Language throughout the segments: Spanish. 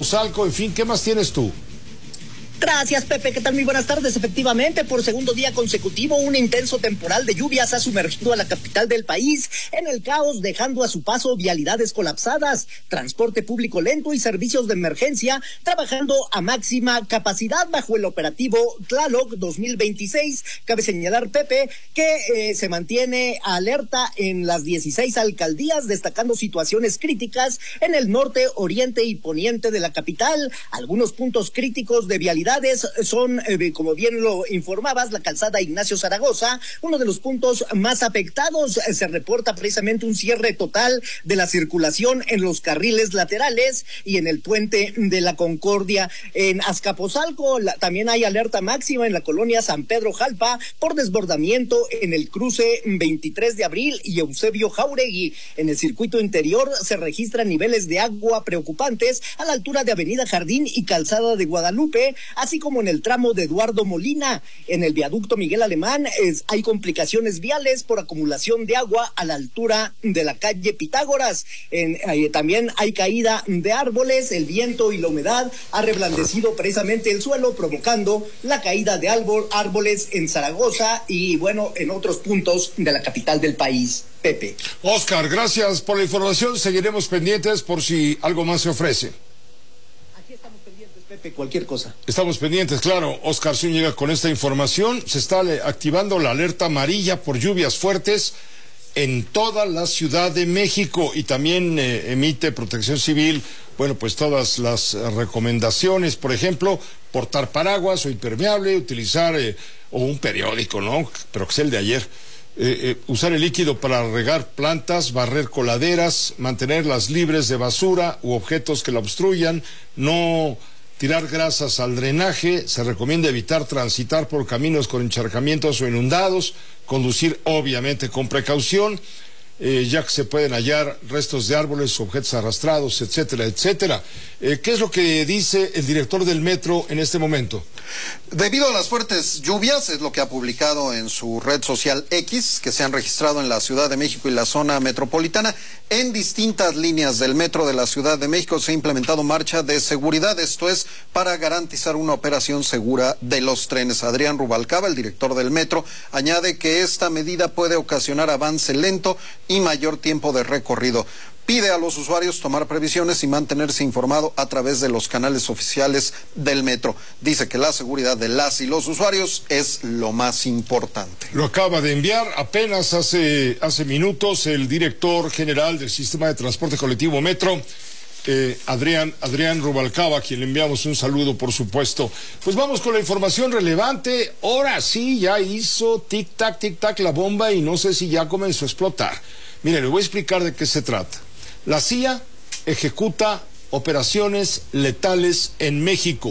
Azcapotzalco, en fin, ¿qué más tienes tú? Gracias, Pepe. ¿Qué tal? Muy buenas tardes. Efectivamente, por segundo día consecutivo, un intenso temporal de lluvias ha sumergido a la capital del país en el caos, dejando a su paso vialidades colapsadas, transporte público lento y servicios de emergencia trabajando a máxima capacidad bajo el operativo Tlaloc 2026. Cabe señalar, Pepe, que se mantiene alerta en las 16 alcaldías, destacando situaciones críticas en el norte, oriente y poniente de la capital. Algunos puntos críticos de vialidad son, como bien lo informabas, la calzada Ignacio Zaragoza, uno de los puntos más afectados. Se reporta precisamente un cierre total de la circulación en los carriles laterales y en el puente de la Concordia. En Azcapotzalco también hay alerta máxima en la colonia San Pedro Jalpa por desbordamiento en el cruce 23 de abril y Eusebio Jauregui. En el circuito interior se registran niveles de agua preocupantes a la altura de Avenida Jardín y Calzada de Guadalupe, así como en el tramo de Eduardo Molina. En el viaducto Miguel Alemán hay complicaciones viales por acumulación de agua a la altura de la calle Pitágoras. También hay caída de árboles, el viento y la humedad ha reblandecido precisamente el suelo, provocando la caída de árboles en Zaragoza y, bueno, en otros puntos de la capital del país. Pepe. Oscar, gracias por la información. Seguiremos pendientes por si algo más se ofrece. Pepe, cualquier cosa. Estamos pendientes, claro. Oscar Zúñiga con esta información. Se está activando la alerta amarilla por lluvias fuertes en toda la Ciudad de México y también emite Protección Civil, bueno, pues todas las recomendaciones, por ejemplo, portar paraguas o impermeable, utilizar o un periódico, ¿no? Pero que es el de ayer. Usar el líquido para regar plantas, barrer coladeras, mantenerlas libres de basura u objetos que la obstruyan, no tirar grasas al drenaje. Se recomienda evitar transitar por caminos con encharcamientos o inundados, conducir obviamente con precaución, ya que se pueden hallar restos de árboles, objetos arrastrados, etcétera, etcétera. ¿Qué es lo que dice el director del metro en este momento? Debido a las fuertes lluvias, es lo que ha publicado en su red social X, que se han registrado en la Ciudad de México y la zona metropolitana, en distintas líneas del metro de la Ciudad de México se ha implementado marcha de seguridad. Esto es para garantizar una operación segura de los trenes. Adrián Rubalcaba, el director del metro, añade que esta medida puede ocasionar avance lento y mayor tiempo de recorrido. Pide a los usuarios tomar previsiones y mantenerse informado a través de los canales oficiales del metro. Dice que la seguridad de las y los usuarios es lo más importante. Lo acaba de enviar apenas hace minutos el director general del Sistema de Transporte Colectivo Metro, Adrián Rubalcaba, a quien le enviamos un saludo, por supuesto. Pues vamos con la información relevante. Ahora sí, ya hizo tic-tac la bomba y no sé si ya comenzó a explotar. Mire, le voy a explicar de qué se trata. La CIA ejecuta operaciones letales en México.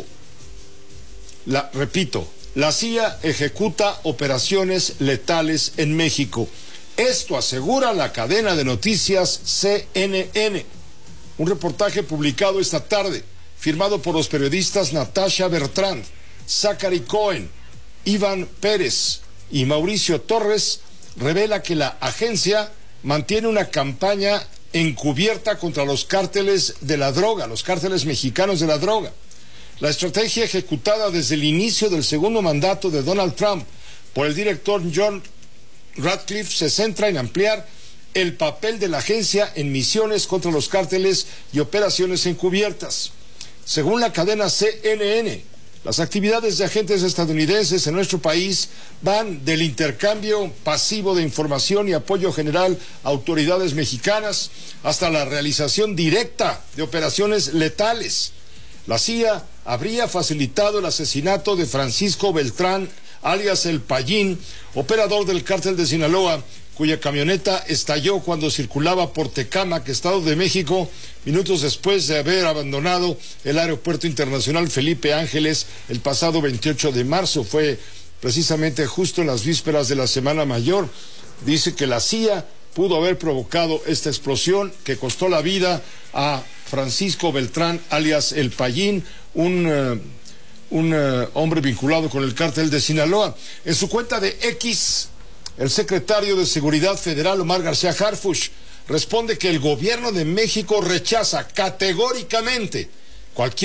Repito, la CIA ejecuta operaciones letales en México. Esto asegura la cadena de noticias CNN. Un reportaje publicado esta tarde, firmado por los periodistas Natasha Bertrand, Zachary Cohen, Iván Pérez y Mauricio Torres, revela que la agencia mantiene una campaña encubierta contra los cárteles de la droga, los cárteles mexicanos de la droga. La estrategia ejecutada desde el inicio del segundo mandato de Donald Trump por el director John Ratcliffe se centra en ampliar el papel de la agencia en misiones contra los cárteles y operaciones encubiertas. Según la cadena CNN, las actividades de agentes estadounidenses en nuestro país van del intercambio pasivo de información y apoyo general a autoridades mexicanas hasta la realización directa de operaciones letales. La CIA habría facilitado el asesinato de Francisco Beltrán, alias El Payín, operador del cártel de Sinaloa, cuya camioneta estalló cuando circulaba por Tecámac, Estado de México, minutos después de haber abandonado el Aeropuerto Internacional Felipe Ángeles el pasado 28 de marzo. Fue precisamente justo en las vísperas de la Semana Mayor. Dice que la CIA pudo haber provocado esta explosión que costó la vida a Francisco Beltrán, alias El Payín, un hombre vinculado con el cártel de Sinaloa. En su cuenta de X, el secretario de Seguridad Federal, Omar García Harfuch, responde que el gobierno de México rechaza categóricamente cualquier